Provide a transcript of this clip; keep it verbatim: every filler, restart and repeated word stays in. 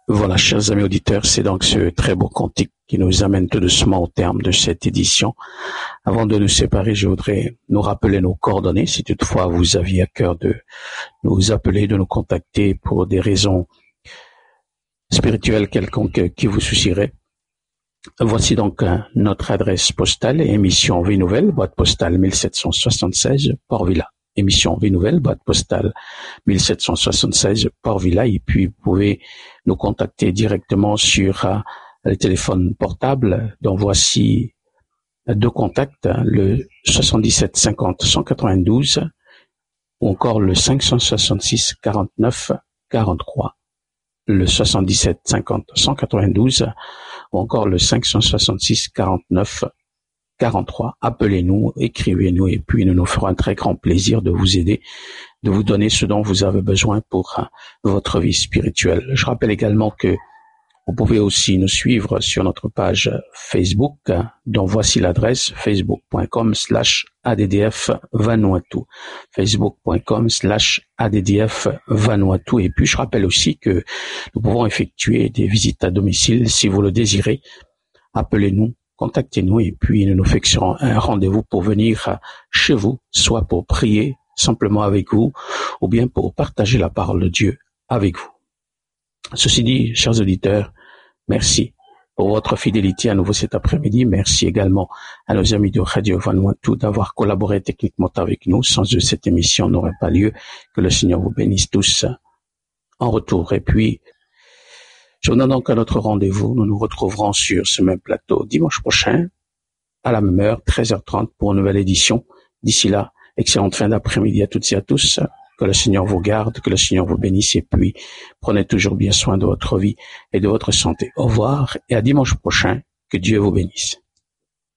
Voilà, chers amis auditeurs, c'est donc ce très beau cantique qui nous amène tout doucement au terme de cette édition. Avant de nous séparer, je voudrais nous rappeler nos coordonnées. Si toutefois vous aviez à cœur de nous appeler, de nous contacter pour des raisons spirituelles quelconques qui vous soucieraient. Voici donc notre adresse postale, émission Vie Nouvelle, boîte postale mille sept cent soixante-seize, Port-Villa. Émission Vie Nouvelle, boîte postale mille sept cent soixante-seize, Port-Villa. Et puis, vous pouvez nous contacter directement sur euh, le téléphone portable. Donc, voici deux contacts, le soixante-dix-sept cinquante cent quatre-vingt-douze ou encore le cinq cent soixante-six quarante-neuf quarante-trois. Le soixante-dix-sept cinquante cent quatre-vingt-douze ou encore le cinq cent soixante-six quarante-neuf quarante-trois. Appelez-nous, écrivez-nous et puis nous nous ferons un très grand plaisir de vous aider, de vous donner ce dont vous avez besoin pour uh, votre vie spirituelle. Je rappelle également que vous pouvez aussi nous suivre sur notre page Facebook, dont voici l'adresse facebook.com slash addf Vanuatu. facebook.com slash addf Vanuatu. Et puis je rappelle aussi que nous pouvons effectuer des visites à domicile si vous le désirez. Appelez-nous, contactez-nous et puis nous nous fixerons un rendez-vous pour venir chez vous, soit pour prier simplement avec vous ou bien pour partager la parole de Dieu avec vous. Ceci dit, chers auditeurs, merci pour votre fidélité à nouveau cet après-midi. Merci également à nos amis de Radio Vanuatu d'avoir collaboré techniquement avec nous. Sans eux, cette émission n'aurait pas lieu. Que le Seigneur vous bénisse tous en retour. Et puis, je vous donne donc à notre rendez-vous. Nous nous retrouverons sur ce même plateau dimanche prochain à la même heure, treize heures trente pour une nouvelle édition. D'ici là, excellente fin d'après-midi à toutes et à tous. Que le Seigneur vous garde, que le Seigneur vous bénisse et puis prenez toujours bien soin de votre vie et de votre santé. Au revoir et à dimanche prochain. Que Dieu vous bénisse.